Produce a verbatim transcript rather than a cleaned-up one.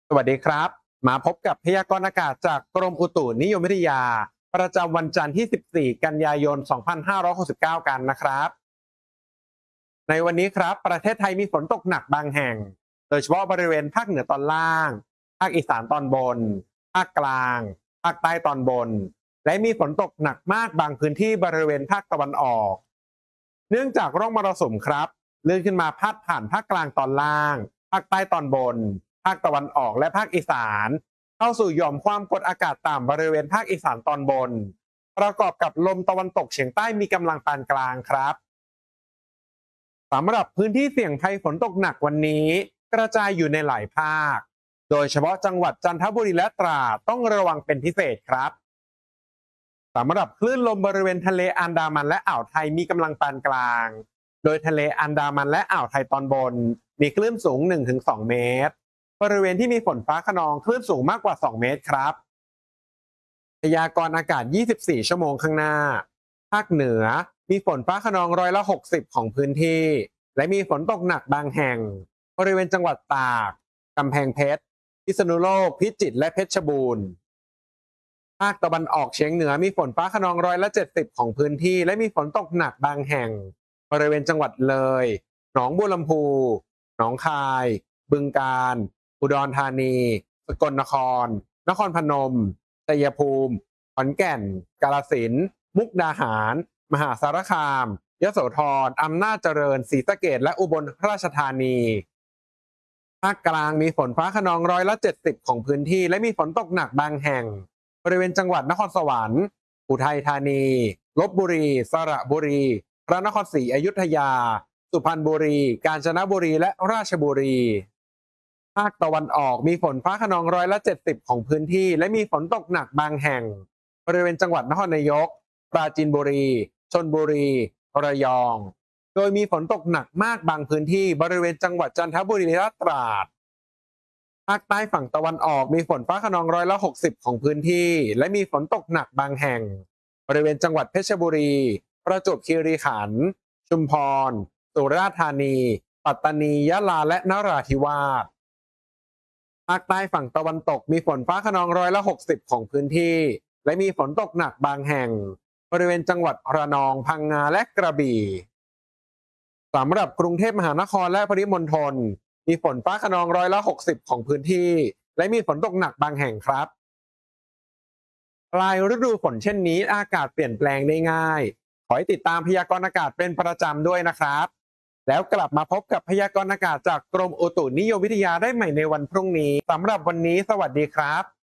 สวัสดีครับมาพบกับพยากรณ์อากาศจากกรมอุตุนิยมวิทยาประจำวันจันทร์ที่สิบสี่กันยายนสองพันห้าร้อยหกสิบเก้ากันนะครับในวันนี้ครับประเทศไทยมีฝนตกหนักบางแห่งโดยเฉพาะบริเวณภาคเหนือตอนล่างภาคอีสานตอนบนภาคกลางภาคใต้ตอนบนและมีฝนตกหนักมากบางพื้นที่บริเวณภาคตะวันออกเนื่องจากร่องมรสุมครับเลื่อนขึ้นมาพาดผ่านภาคกลางตอนล่างภาคใต้ตอนบนภาคตะวันออกและภาคอีสานเข้าสู่หย่อมความกดอากาศต่ำบริเวณภาคอีสานตอนบนประกอบกับลมตะวันตกเฉียงใต้มีกำลังปานกลางครับสำหรับพื้นที่เสี่ยงภัยฝนตกหนักวันนี้กระจายอยู่ในหลายภาคโดยเฉพาะจังหวัดจันทบุรีและตราดต้องระวังเป็นพิเศษครับสำหรับคลื่นลมบริเวณทะเลอันดามันและอ่าวไทยมีกำลังปานกลางโดยทะเลอันดามันและอ่าวไทยตอนบนมีคลื่นสูง หนึ่งถึงสอง เมตรบริเวณที่มีฝนฟ้าคะนองคลื่นสูงมากกว่า สอง เมตรครับพยากรณ์อากาศ ยี่สิบสี่ ชั่วโมงข้างหน้าภาคเหนือมีฝนฟ้าคะนองร้อยละ หกสิบ ของพื้นที่และมีฝนตกหนักบางแห่งบริเวณจังหวัดตากกำแพงเพชรพิษณุโลกพิจิตรและเพชรบูรณ์ภาคตะวันออกเฉียงเหนือมีฝนฟ้าคะนองร้อยละ เจ็ดสิบ ของพื้นที่และมีฝนตกหนักบางแห่งบริเวณจังหวัดเลยหนองบัวลำพูหนองคายบึงกาฬอุดรธานีสกลนครนครพนมชัยภูมิขอนแก่นกาฬสินธุ์มุกดาหารมหาสารคามยโสธรอำนาจเจริญศรีสะเกษและอุบลราชธานีภาคกลางมีฝนฟ้าคะนองร้อยละเจ็ดสิบของพื้นที่และมีฝนตกหนักบางแห่งบริเวณจังหวัดนครสวรรค์อุทัยธานีลพบุรีสระบุรีพระนครศรีอยุธยาสุพรรณบุรีกาญจนบุรีและราชบุรีภาคตะวันออกมีฝนฟ้าคะนองร้อยละเจ็ดสิบของพื้นที่และมีฝนตกหนักบางแห่งบริเวณจังหวัดนครนายกปราจีนบุรีชลบุรีระยองโดยมีฝนตกหนักมากบางพื้นที่บริเวณจังหวัดจันทบุรีและตราดภาคใต้ฝั่งตะวันออกมีฝนฟ้าคะนองร้อยละหกสิบของพื้นที่และมีฝนตกหนักบางแห่งบริเวณจังหวัดเพชรบุรีประจวบคีรีขันธ์ชุมพรสุราษฎร์ธานีปัตตานียะลาและนราธิวาสภาคใต้ฝั่งตะวันตกมีฝนฟ้าคะนองร้อยละหกสิบของพื้นที่และมีฝนตกหนักบางแห่งบริเวณจังหวัดระนองพังงาและกระบี่สำหรับกรุงเทพมหานครและปริมณฑลมีฝนฟ้าคะนองร้อยละหกสิบของพื้นที่และมีฝนตกหนักบางแห่งครับปลายฤดูฝนเช่นนี้อากาศเปลี่ยนแปลงได้ง่ายขอให้ติดตามพยากรณ์อากาศเป็นประจำด้วยนะครับแล้วกลับมาพบกับพยากรณ์อากาศจากกรมอุตุนิยมวิทยาได้ใหม่ในวันพรุ่งนี้สำหรับวันนี้สวัสดีครับ